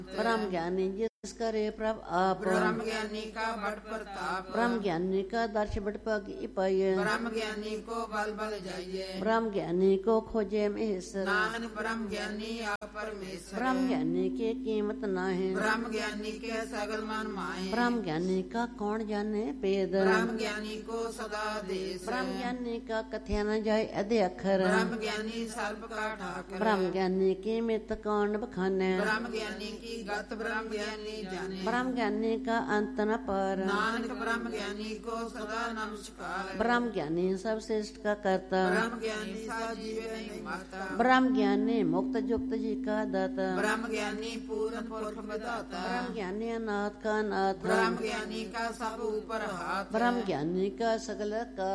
ब्रह्म ज्ञानी जिस करे प्रभ आप, ब्रह्म ज्ञानी का बट प्रताप, ब्रह्म ज्ञानी का दर्श बट पग पाइए, ब्रह्म ज्ञानी को बल बल जाइए, ब्रह्म ज्ञानी को खोजे महेश्वर, नानक ब्रह्म ज्ञानी आप परमेश्वर, ब्रह्म ज्ञानी की कीमत नाहे, ब्रह्म ज्ञानी के सगल मन माहे, ब्रह्म ज्ञानी का कौन जाने पेद, ब्रह्म ज्ञानी को सदा देश, ब्रह्म ज्ञानी का कथ्या न जाय अधे अखर, ब्रह्म ज्ञानी सर्प का ठाकर, ब्रह्म ज्ञानी की मित कौन बखाने, ब्रह्म ज्ञानी की गत ब्रह्म ज्ञानी जाने, ब्रह्म ज्ञानी का अंत न पर, नानक ब्रह्म ज्ञानी को सदा नमस्कार, ब्रह्म ज्ञानी सब श्रेष्ठ का करता, ब्रह्म ज्ञानी सा जीवे नहीं मरता, ब्रह्म ज्ञानी मुक्त जुक्त जी का दाता, ब्रह्म ज्ञानी पूर्ण पुरख बताता, ब्रह्म ज्ञानी अनाथ का नाथ, ब्रह्म ज्ञानी का सब ऊपर हाथ, ब्रह्म ज्ञानी का सगल का